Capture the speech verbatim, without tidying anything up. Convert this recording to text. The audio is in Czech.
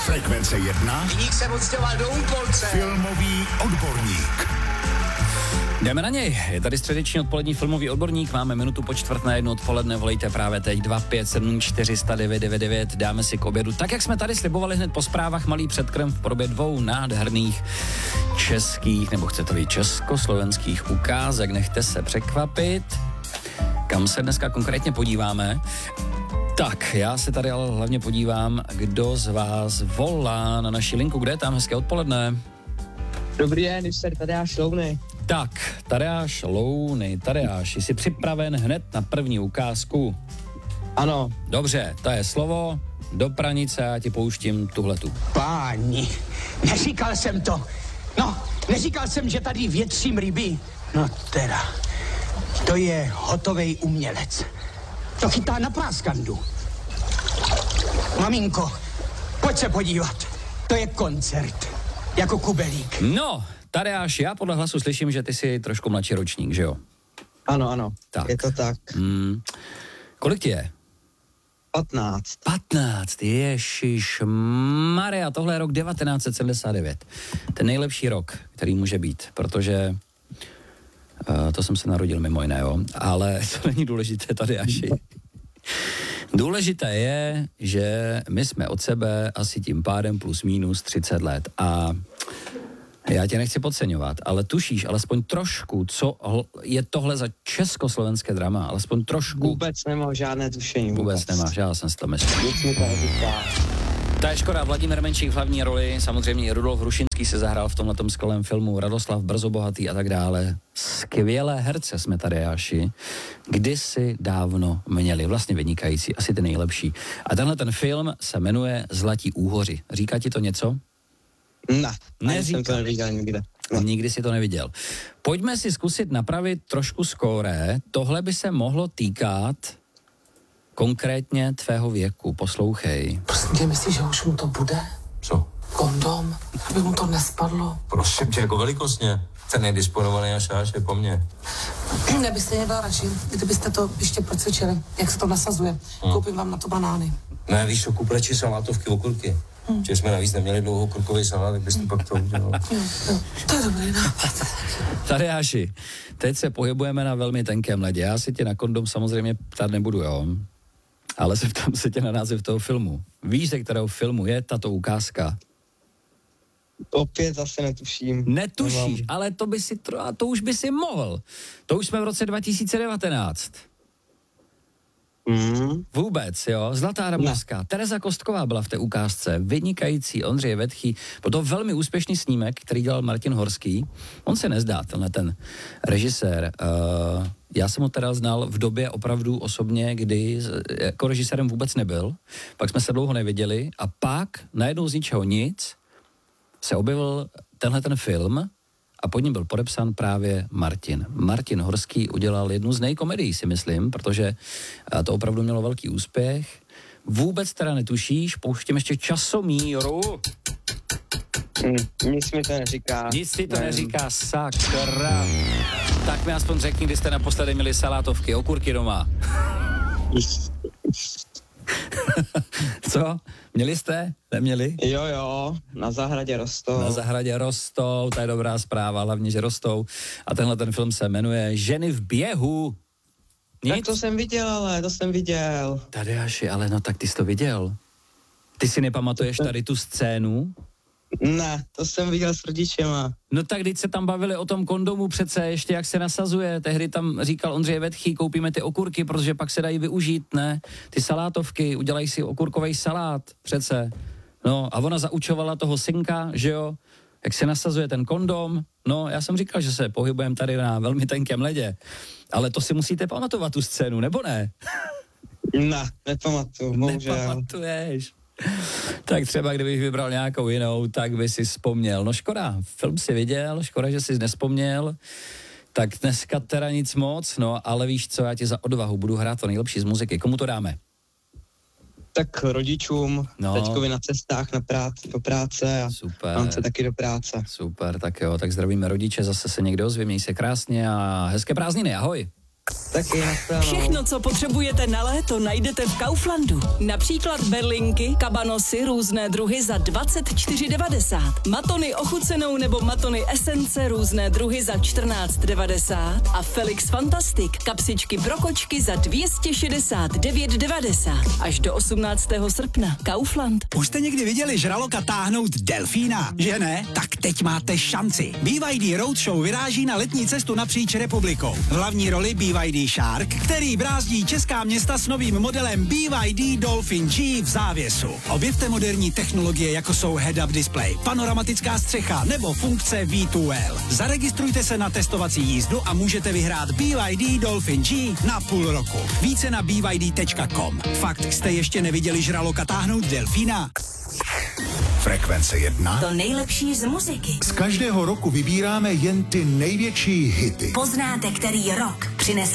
Frekvence jedna. Viník se odstěhoval do Úpolce. Filmový odborník. Jdeme na něj. Je tady středeční odpolední filmový odborník. Máme minutu po čtvrt na jednu odpoledne. Volejte právě teď dva pět sedm čtyři sta devět devět devět. Dáme si k obědu. Tak, jak jsme tady slibovali hned po zprávách, malý předkrm v podobě dvou nádherných českých, nebo chcete-li československých ukázek. Nechte se překvapit. Kam se dneska konkrétně podíváme? Tak, já se tady ale hlavně podívám, kdo z vás volá na naši linku. Kde je tam? Hezké odpoledne. Dobrý den, mister Tadeáš Louny. Tak, Tadeáš Louny. Tadeáš, jsi připraven hned na první ukázku? Ano. Dobře, to je slovo. Do pranice, já ti pouštím tuhletu. Páni, neříkal jsem to. No, neříkal jsem, že tady větřím ryby. No teda, to je hotovej umělec. To chytá na práskandu. Maminko, pojď se podívat. To je koncert. Jako Kubelík. No, Tadeáš, já podle hlasu slyším, že ty jsi trošku mladší ročník, že jo? Ano, ano, tak. Je to tak. Hmm. Kolik ti je? patnáct. patnáct, ježiš Maria, tohle je rok devatenáct set sedmdesát devět. Ten nejlepší rok, který může být, protože uh, to jsem se narodil mimo jiné, jo, ale to není důležité, Tadeáši. Důležité je, že my jsme od sebe asi tím pádem plus minus třicet let a já tě nechci podceňovat, ale tušíš alespoň trošku, co je tohle za československé drama, alespoň trošku. Vůbec nemám žádné tušení. Vůbec, vůbec nemáš, já jsem si to myslel. Nic mi to neříká. Ta je škoda, Vladimír Menšík v hlavní roli, samozřejmě i Rudolf Hrušinský se zahrál v tomhletom skvělém filmu, Radoslav Brzobohatý a tak dále. Skvělé herce jsme tady, Jáši, kdysi dávno měli, vlastně vynikající, asi ty nejlepší. A tenhle ten film se jmenuje Zlatí úhoři. Říká ti to něco? Ne, Neříká. jsem to neviděl nikde. No. Nikdy si to neviděl. Pojďme si zkusit napravit trošku skóre. Tohle by se mohlo týkat konkrétně tvého věku. Poslouchej. Prosím tě, myslíš, že už mu to bude? Co? Kondom, aby mu to nespadlo. Prosím tě, jako velikostně. Ten nedisponovaný až až je po mně. Nebyste jedla radši, kdybyste to ještě procvičili, jak se to nasazuje. Hmm. Koupím vám na to banány. Ne, víš co, kup radši salátovky, okurky. Hmm. Že jsme navíc neměli dlouho kurkový salát, tak byste pak to udělal. Jo, jo, to je dobrý nápad. Tadeáši, teď se pohybujeme na velmi tenkém ledě. Já si tě na kondom samozřejmě ptát nebudu, jo? Ale zeptám se tě na název toho filmu. Víš, ze kterého filmu je tato ukázka? Opět zase netuším. Netušíš, Nemám. ale to by si, to, a to už by si mohl. To už jsme v roce dva tisíce devatenáct. Mm. Vůbec, jo. Zlatá Ramovská. Tereza Kostková byla v té ukázce. Vynikající Ondřej Vetchý. Byl to velmi úspěšný snímek, který dělal Martin Horský. On se nezdá, tenhle ten režisér. Uh, já jsem ho teda znal v době opravdu osobně, kdy jako režisérem vůbec nebyl. Pak jsme se dlouho neviděli a pak najednou z ničeho nic se objevil tenhle ten film a pod ním byl podepsán právě Martin. Martin Horský udělal jednu z nejkomedií, si myslím, protože to opravdu mělo velký úspěch. Vůbec teda netušíš, pouštím ještě Časomíru. Mm, nic mi to neříká. Nic ti to Nevím. neříká, sakra. Tak mi aspoň řekni, kdy jste naposledy měli salátovky, okurky doma. Co? Měli jste? Neměli? Jo, jo, na zahradě rostou. Na zahradě rostou, to je dobrá zpráva, hlavně, že rostou. A tenhle ten film se jmenuje Ženy v běhu. Nic? Tak to jsem viděl, ale to jsem viděl. Tadeáši, ale no tak ty jsi to viděl. Ty si nepamatuješ tady tu scénu? Ne, to jsem viděl s rodičema. No tak když se tam bavili o tom kondomu přece, ještě jak se nasazuje, tehdy tam říkal Ondřej Vetchý, koupíme ty okurky, protože pak se dají využít, ne? Ty salátovky, udělají si okurkový salát přece. No a ona zaučovala toho synka, že jo, jak se nasazuje ten kondom. No já jsem říkal, že se pohybujeme tady na velmi tenkém ledě, ale to si musíte pamatovat tu scénu, nebo ne? Ne, nepamatuju, bohužel. Nepamatuješ. Tak třeba kdybych vybral nějakou jinou, tak by si vzpomněl. No škoda, film si viděl, škoda, že jsi nespomněl. Tak dneska teda nic moc, no ale víš co, já ti za odvahu budu hrát to nejlepší z muziky. Komu to dáme? Tak rodičům, No. teďkovi na cestách na práci, do práce a Super. mám se taky do práce. Super, tak jo, tak zdravíme rodiče, zase se někdo ozve, měj se krásně a hezké prázdniny, ahoj. Taky nashledanou. Všechno, co potřebujete na léto, najdete v Kauflandu. Například berlinky, kabanosy, různé druhy za dvacet čtyři devadesát. Matony ochucenou nebo matony esence, různé druhy za čtrnáct devadesát. A Felix Fantastic, kapsičky pro kočky za dvě stě šedesát devět devadesát. Až do osmnáctého srpna. Kaufland. Už jste někdy viděli žraloka táhnout delfína, že ne? Tak teď máte šanci. B Y D Roadshow vyráží na letní cestu napříč republikou. V hlavní roli B Y D Shark, který brázdí česká města s novým modelem B Y D Dolphin G v závěsu. Objevte moderní technologie, jako jsou head-up display, panoramatická střecha nebo funkce V dva L. Zaregistrujte se na testovací jízdu a můžete vyhrát B Y D Dolphin G na půl roku. Více na b y d tečka com. Fakt jste ještě neviděli žraloka táhnout delfína? Frekvence jedna. To nejlepší z muziky. Z každého roku vybíráme jen ty největší hity. Poznáte, který rok přinesl